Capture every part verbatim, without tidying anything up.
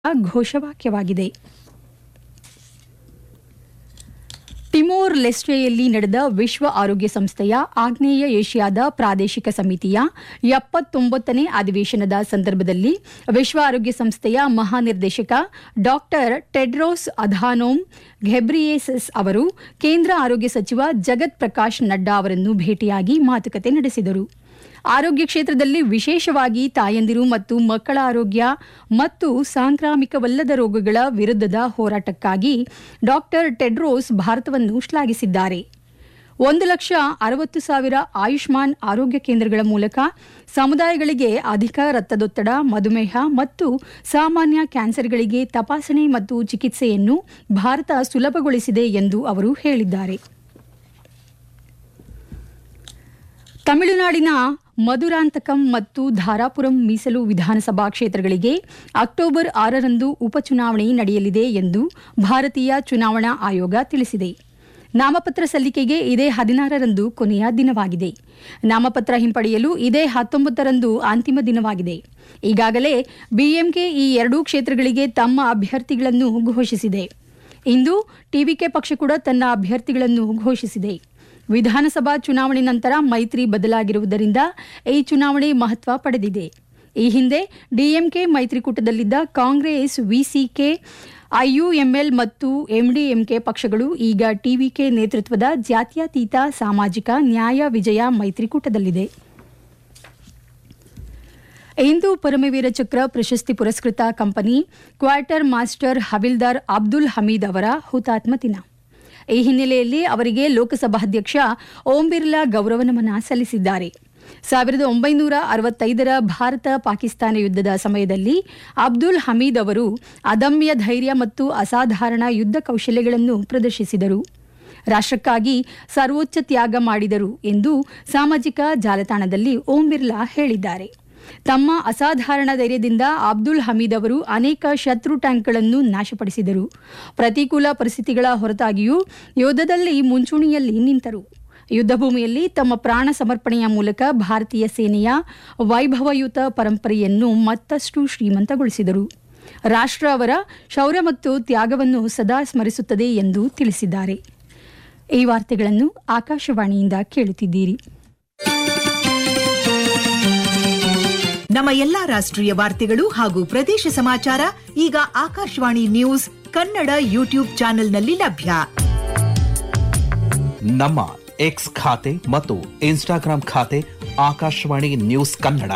ಘೋಷವಾಕ್ಯವಾಗಿದೆ. Timor ಲೆಸ್ಟೆಯಲ್ಲಿ ನಡೆದ ವಿಶ್ವ ಆರೋಗ್ಯ ಸಂಸ್ಥೆಯ ಆಗ್ನೇಯ ಏಷ್ಯಾದ ಪ್ರಾದೇಶಿಕ ಸಮಿತಿಯ ಎಪ್ಪತ್ತೊಂಬತ್ತನೇ ಅಧಿವೇಶನದ ಸಂದರ್ಭದಲ್ಲಿ ವಿಶ್ವ ಆರೋಗ್ಯ ಸಂಸ್ಥೆಯ ಮಹಾನಿರ್ದೇಶಕ ಡಾಕ್ಟರ್ ಟೆಡ್ರೋಸ್ ಅಧಾನೋಮ್ ಘೆಬ್ರಿಯೆಸಸ್ ಅವರು ಕೇಂದ್ರ ಆರೋಗ್ಯ ಸಚಿವ ಜಗತ್ ಪ್ರಕಾಶ್ ನಡ್ಡಾ ಅವರನ್ನು ಭೇಟಿಯಾಗಿ ಮಾತುಕತೆ ನಡೆಸಿದರು. ಆರೋಗ್ಯ ಕ್ಷೇತ್ರದಲ್ಲಿ ವಿಶೇಷವಾಗಿ ತಾಯಂದಿರು ಮತ್ತು ಮಕ್ಕಳ ಆರೋಗ್ಯ ಮತ್ತು ಸಾಂಕ್ರಾಮಿಕವಲ್ಲದ ರೋಗಗಳ ವಿರುದ್ಧದ ಹೋರಾಟಕ್ಕಾಗಿ ಡಾಕ್ಟರ್ ಟೆಡ್ರೋಸ್ ಭಾರತವನ್ನು ಶ್ಲಾಘಿಸಿದ್ದಾರೆ. ಒಂದು ಲಕ್ಷ ಅರವತ್ತು ಸಾವಿರ ಆಯುಷ್ಮಾನ್ ಆರೋಗ್ಯ ಕೇಂದ್ರಗಳ ಮೂಲಕ ಸಮುದಾಯಗಳಿಗೆ ಅಧಿಕ ರಕ್ತದೊತ್ತಡ, ಮಧುಮೇಹ ಮತ್ತು ಸಾಮಾನ್ಯ ಕ್ಯಾನ್ಸರ್ಗಳಿಗೆ ತಪಾಸಣೆ ಮತ್ತು ಚಿಕಿತ್ಸೆಯನ್ನು ಭಾರತ ಸುಲಭಗೊಳಿಸಿದೆ ಎಂದು ಅವರು ಹೇಳಿದ್ದಾರೆ. ತಮಿಳುನಾಡಿನ ಮಧುರಾಂತಕಂ ಮತ್ತು ಧಾರಾಪುರಂ ಮೀಸಲು ವಿಧಾನಸಭಾ ಕ್ಷೇತ್ರಗಳಿಗೆ ಅಕ್ಟೋಬರ್ ಆರರಂದು ಉಪಚುನಾವಣೆ ನಡೆಯಲಿದೆ ಎಂದು ಭಾರತೀಯ ಚುನಾವಣಾ ಆಯೋಗ ತಿಳಿಸಿದೆ. ನಾಮಪತ್ರ ಸಲ್ಲಿಕೆಗೆ ಇದೇ ಹದಿನಾರರಂದು ಕೊನೆಯ ದಿನವಾಗಿದೆ. ನಾಮಪತ್ರ ಹಿಂಪಡೆಯಲು ಇದೇ ಹತ್ತೊಂಬತ್ತರಂದು ಅಂತಿಮ ದಿನವಾಗಿದೆ. ಈಗಾಗಲೇ ಬಿಎಂಕೆ ಈ ಎರಡೂ ಕ್ಷೇತ್ರಗಳಿಗೆ ತಮ್ಮ ಅಭ್ಯರ್ಥಿಗಳನ್ನು ಘೋಷಿಸಿದೆ. ಇಂದು ಟಿವಿಕೆ ಪಕ್ಷ ಕೂಡ ತನ್ನ ಅಭ್ಯರ್ಥಿಗಳನ್ನು ಘೋಷಿಸಿದೆ. ವಿಧಾನಸಭಾ ಚುನಾವಣೆ ನಂತರ ಮೈತ್ರಿ ಬದಲಾಗಿರುವುದರಿಂದ ಈ ಚುನಾವಣೆ ಮಹತ್ವ ಪಡೆದಿದೆ. ಈ ಹಿಂದೆ ಡಿಎಂಕೆ ಮೈತ್ರಿಕೂಟದಲ್ಲಿದ್ದ ಕಾಂಗ್ರೆಸ್, ವಿಸಿಕೆ, ಐಯುಎಂಎಲ್ ಮತ್ತು ಎಂಡಿಎಂಕೆ ಪಕ್ಷಗಳು ಈಗ ಟಿವಿಕೆ ನೇತೃತ್ವದ ಜಾತ್ಯತೀತ ಸಾಮಾಜಿಕ ನ್ಯಾಯ ವಿಜಯ ಮೈತ್ರಿಕೂಟದಲ್ಲಿದೆ. ಇಂದು ಪರಮವೀರ ಚಕ್ರ ಪ್ರಶಸ್ತಿ ಪುರಸ್ಕೃತ company quarter master havildar Abdul Hamid ಅವರ ಹುತಾತ್ಮ ದಿನ. ಈ ಹಿನ್ನೆಲೆಯಲ್ಲಿ ಅವರಿಗೆ ಲೋಕಸಭಾಧ್ಯಕ್ಷ ಓಂ ಬಿರ್ಲಾ ಗೌರವ ನಮನ ಸಲ್ಲಿಸಿದ್ದಾರೆ. ಸಾವಿರದ ಒಂಬೈನೂರ ಅರವತ್ತೈದರ ಭಾರತ ಪಾಕಿಸ್ತಾನ ಯುದ್ಧದ ಸಮಯದಲ್ಲಿ ಅಬ್ದುಲ್ ಹಮೀದ್ ಅವರು ಅದಮ್ಯ ಧೈರ್ಯ ಮತ್ತು ಅಸಾಧಾರಣ ಯುದ್ಧ ಕೌಶಲ್ಯಗಳನ್ನು ಪ್ರದರ್ಶಿಸಿದರು. ರಾಷ್ಟ್ರಕ್ಕಾಗಿ ಸರ್ವೋಚ್ಚ ತ್ಯಾಗ ಮಾಡಿದರು ಎಂದು ಸಾಮಾಜಿಕ ಜಾಲತಾಣದಲ್ಲಿ ಓಂ ಬಿರ್ಲಾ ಹೇಳಿದ್ದಾರೆ. ತಮ್ಮ ಅಸಾಧಾರಣ ಧೈರ್ಯದಿಂದ ಅಬ್ದುಲ್ ಹಮೀದ್ ಅವರು ಅನೇಕ ಶತ್ರು ಟ್ಯಾಂಕ್ಗಳನ್ನು ನಾಶಪಡಿಸಿದರು. ಪ್ರತಿಕೂಲ ಪರಿಸ್ಥಿತಿಗಳ ಹೊರತಾಗಿಯೂ ಯುದ್ಧದಲ್ಲಿ ಮುಂಚೂಣಿಯಲ್ಲಿ ನಿಂತರು. ಯುದ್ಧ ಭೂಮಿಯಲ್ಲಿ ತಮ್ಮ ಪ್ರಾಣ ಸಮರ್ಪಣೆಯ ಮೂಲಕ ಭಾರತೀಯ ಸೇನೆಯ ವೈಭವಯುತ ಪರಂಪರೆಯನ್ನು ಮತ್ತಷ್ಟು ಶ್ರೀಮಂತಗೊಳಿಸಿದರು. ರಾಷ್ಟ್ರ ಅವರ ಶೌರ್ಯ ಮತ್ತು ತ್ಯಾಗವನ್ನು ಸದಾ ಸ್ಮರಿಸುತ್ತದೆ ಎಂದು ತಿಳಿಸಿದ್ದಾರೆ. ಈ ವಾರ್ತೆಗಳನ್ನು ಆಕಾಶವಾಣಿಯಿಂದ ಕೇಳುತ್ತಿದ್ದೀರಿ. ನಮ್ಮ ಎಲ್ಲಾ ರಾಷ್ಟ್ರೀಯ ವಾರ್ತೆಗಳು ಹಾಗೂ ಪ್ರದೇಶ ಸಮಾಚಾರ ಈಗ ಆಕಾಶವಾಣಿ ನ್ಯೂಸ್ ಕನ್ನಡ ಯೂಟ್ಯೂಬ್ ಚಾನೆಲ್ನಲ್ಲಿ ಲಭ್ಯ. ನಮ್ಮ ಎಕ್ಸ್ ಖಾತೆ ಮತ್ತು ಇನ್ಸ್ಟಾಗ್ರಾಂ ಖಾತೆ ಆಕಾಶವಾಣಿ ನ್ಯೂಸ್ ಕನ್ನಡ.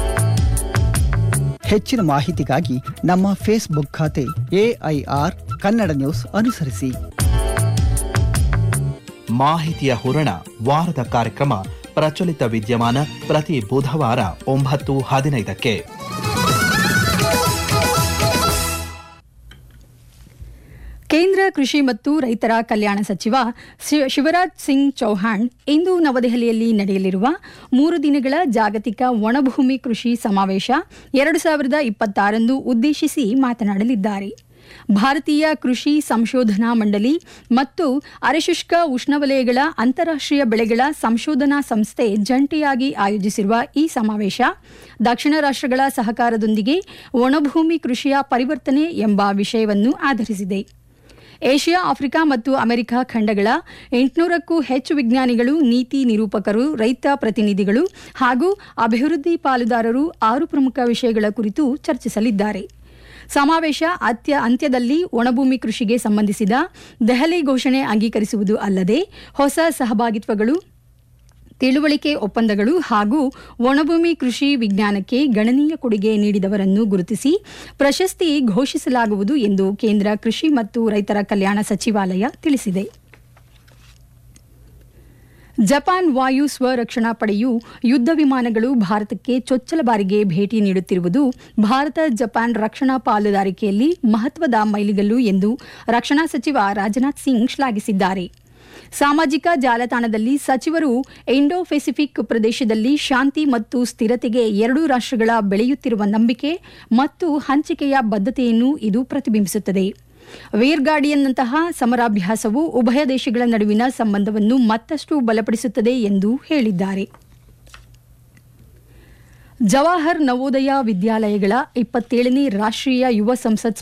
ಹೆಚ್ಚಿನ ಮಾಹಿತಿಗಾಗಿ ನಮ್ಮ ಫೇಸ್ಬುಕ್ ಖಾತೆ ಎಐಆರ್ ಕನ್ನಡ ನ್ಯೂಸ್ ಅನುಸರಿಸಿ. ಮಾಹಿತಿಯ ಹೂರಣ ವಾರದ ಕಾರ್ಯಕ್ರಮ ಪ್ರಚಲಿತ ವಿದ್ಯಮಾನ ಪ್ರತಿ ಬುಧವಾರ ಒಂಬತ್ತು ಹದಿನೈದಕ್ಕೆ. ಕೇಂದ್ರ ಕೃಷಿ ಮತ್ತು ರೈತರ ಕಲ್ಯಾಣ ಸಚಿವ ಶಿವರಾಜ್ ಸಿಂಗ್ ಚೌಹಾಣ್ ಇಂದು ನವದೆಹಲಿಯಲ್ಲಿ ನಡೆಯಲಿರುವ ಮೂರು ದಿನಗಳ ಜಾಗತಿಕ ಒಣಭೂಮಿ ಕೃಷಿ ಸಮಾವೇಶ ಎರಡು ಸಾವಿರದ ಇಪ್ಪತ್ತಾರನ್ನು ಉದ್ದೇಶಿಸಿ ಮಾತನಾಡಲಿದ್ದಾರೆ. ಭಾರತೀಯ ಕೃಷಿ ಸಂಶೋಧನಾ ಮಂಡಳಿ ಮತ್ತು ಅರೆಶುಷ್ಕ ಉಷ್ಣವಲಯಗಳ ಅಂತಾರಾಷ್ಟ್ರೀಯ ಬೆಳೆಗಳ ಸಂಶೋಧನಾ ಸಂಸ್ಥೆ ಜಂಟಿಯಾಗಿ ಆಯೋಜಿಸಿರುವ ಈ ಸಮಾವೇಶ ದಕ್ಷಿಣ ರಾಷ್ಟ್ರಗಳ ಸಹಕಾರದೊಂದಿಗೆ ಒಣಭೂಮಿ ಕೃಷಿಯ ಪರಿವರ್ತನೆ ಎಂಬ ವಿಷಯವನ್ನು ಆಧರಿಸಿದೆ. ಏಷ್ಯಾ, ಆಫ್ರಿಕಾ ಮತ್ತು ಅಮೆರಿಕ ಖಂಡಗಳ ಎಂಟುನೂರಕ್ಕೂ ಹೆಚ್ಚು ವಿಜ್ಞಾನಿಗಳು, ನೀತಿ ನಿರೂಪಕರು, ರೈತ ಪ್ರತಿನಿಧಿಗಳು ಹಾಗೂ ಅಭಿವೃದ್ಧಿ ಪಾಲುದಾರರು ಆರು ಪ್ರಮುಖ ವಿಷಯಗಳ ಕುರಿತು ಚರ್ಚಿಸಲಿದ್ದಾರೆ. ಸಮಾವೇಶ ಅತ್ಯ ಅಂತ್ಯದಲ್ಲಿ ಒಣಭೂಮಿ ಕೃಷಿಗೆ ಸಂಬಂಧಿಸಿದ ದೆಹಲಿ ಘೋಷಣೆ ಅಂಗೀಕರಿಸುವುದು ಅಲ್ಲದೆ ಹೊಸ ಸಹಭಾಗಿತ್ವಗಳು, ತಿಳುವಳಿಕೆ ಒಪ್ಪಂದಗಳು ಹಾಗೂ ಒಣಭೂಮಿ ಕೃಷಿ ವಿಜ್ಞಾನಕ್ಕೆ ಗಣನೀಯ ಕೊಡುಗೆ ನೀಡಿದವರನ್ನು ಗುರುತಿಸಿ ಪ್ರಶಸ್ತಿ ಘೋಷಿಸಲಾಗುವುದು ಎಂದು ಕೇಂದ್ರ ಕೃಷಿ ಮತ್ತು ರೈತರ ಕಲ್ಯಾಣ ಸಚಿವಾಲಯ ತಿಳಿಸಿದೆ. ಜಪಾನ್ ವಾಯು ಸ್ವರಕ್ಷಣಾ ಪಡೆಯು ಯುದ್ಧ ವಿಮಾನಗಳು ಭಾರತಕ್ಕೆ ಚೊಚ್ಚಲ ಬಾರಿಗೆ ಭೇಟಿ ನೀಡುತ್ತಿರುವುದು ಭಾರತ ಜಪಾನ್ ರಕ್ಷಣಾ ಪಾಲುದಾರಿಕೆಯಲ್ಲಿ ಮಹತ್ವದ ಮೈಲಿಗಲ್ಲು ಎಂದು ರಕ್ಷಣಾ ಸಚಿವ ರಾಜನಾಥ್ ಸಿಂಗ್ ಶ್ಲಾಘಿಸಿದ್ದಾರೆ. ಸಾಮಾಜಿಕ ಜಾಲತಾಣದಲ್ಲಿ ಸಚಿವರು ಇಂಡೋ ಪೆಸಿಫಿಕ್ ಪ್ರದೇಶದಲ್ಲಿ ಶಾಂತಿ ಮತ್ತು ಸ್ಥಿರತೆಗೆ ಎರಡೂ ರಾಷ್ಟ್ರಗಳ ಬೆಳೆಯುತ್ತಿರುವ ನಂಬಿಕೆ ಮತ್ತು ಹಂಚಿಕೆಯ ಬದ್ಧತೆಯನ್ನು ಇದು ಪ್ರತಿಬಿಂಬಿಸುತ್ತದೆ. ವೀರ್ ಗಾರ್ಡಿಯನ್ನಂತಹ ಸಮರಾಭ್ಯಾಸವು ಉಭಯ ದೇಶಗಳ ನಡುವಿನ ಸಂಬಂಧವನ್ನು ಮತ್ತಷ್ಟು ಬಲಪಡಿಸುತ್ತದೆ ಎಂದು ಹೇಳಿದ್ದಾರೆ. ಜವಾಹರ್ ನವೋದಯ ವಿದ್ಯಾಲಯಗಳ ಇಪ್ಪತ್ತೇಳನೇ ರಾಷ್ಟ್ರೀಯ ಯುವ ಸಂಸತ್